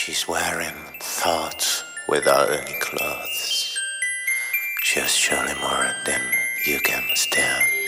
She's wearing thoughts without any clothes. She has surely more than you can stand.